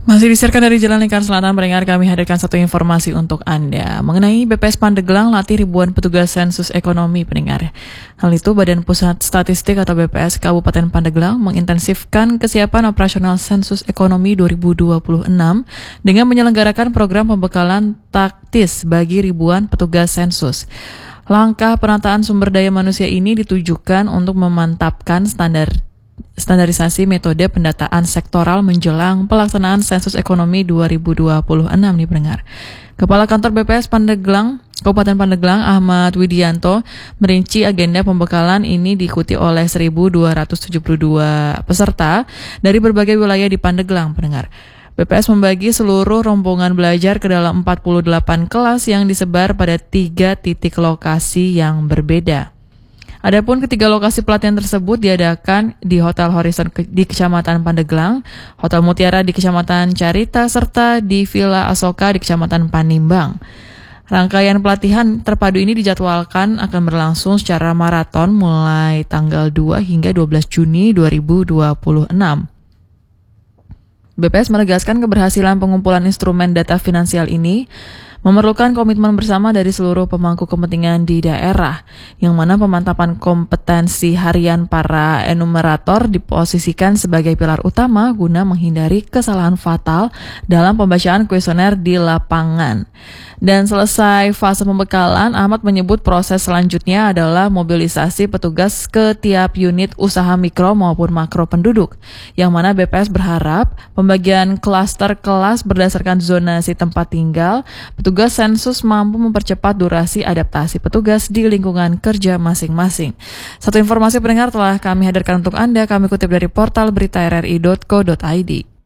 Masih disiarkan dari Jalan Lingkar Selatan, pendengar, kami hadirkan satu informasi untuk Anda mengenai BPS Pandeglang latih ribuan petugas sensus ekonomi, pendengar. Hal itu Badan Pusat Statistik atau BPS Kabupaten Pandeglang mengintensifkan kesiapan operasional sensus ekonomi 2026 dengan menyelenggarakan program pembekalan taktis bagi ribuan petugas sensus. Langkah penataan sumber daya manusia ini ditujukan untuk memantapkan standarisasi metode pendataan sektoral menjelang pelaksanaan sensus ekonomi 2026 nih pendengar. Kepala Kantor BPS Pandeglang, Kabupaten Pandeglang, Ahmad Widianto, merinci agenda pembekalan ini diikuti oleh 1.272 peserta dari berbagai wilayah di Pandeglang, pendengar. BPS membagi seluruh rombongan belajar ke dalam 48 kelas yang disebar pada 3 titik lokasi yang berbeda. Adapun ketiga lokasi pelatihan tersebut diadakan di Hotel Horizon di Kecamatan Pandeglang, Hotel Mutiara di Kecamatan Carita, serta di Villa Asoka di Kecamatan Panimbang. Rangkaian pelatihan terpadu ini dijadwalkan akan berlangsung secara maraton mulai tanggal 2 hingga 12 Juni 2026. BPS menegaskan keberhasilan pengumpulan instrumen data finansial ini memerlukan komitmen bersama dari seluruh pemangku kepentingan di daerah, yang mana pemantapan kompetensi harian para enumerator diposisikan sebagai pilar utama guna menghindari kesalahan fatal dalam pembacaan kuesioner di lapangan. Dan selesai fase pembekalan, Ahmad menyebut proses selanjutnya adalah mobilisasi petugas ke tiap unit usaha mikro maupun makro penduduk, yang mana BPS berharap pembagian klaster kelas berdasarkan zonasi tempat tinggal, petugas sensus mampu mempercepat durasi adaptasi petugas di lingkungan kerja masing-masing. Satu informasi pendengar telah kami hadirkan untuk Anda, kami kutip dari portal berita rri.co.id.